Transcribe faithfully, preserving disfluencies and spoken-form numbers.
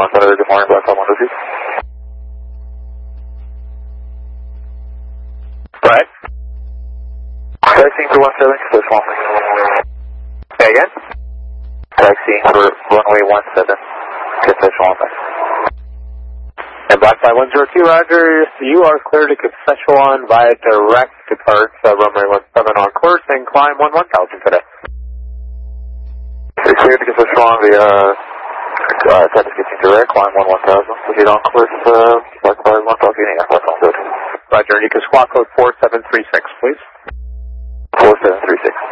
One Center, good morning, Black Hawk one two. Right. Taxiing for one seven, Fish one. Say again? Taxiing for runway one seven, Fish one. And Black Flight one zero two, Roger, you are clear to Saskatchewan via direct depart uh, runway one seven on course and climb one one thousand today. You're clear to Saskatchewan via uh, Taxiing direct, climb one one thousand. Proceed on course, uh, Black Flight one talking, yeah, Black Hawk good. Roger, and you can squawk code four seven three six, please. four seven three six.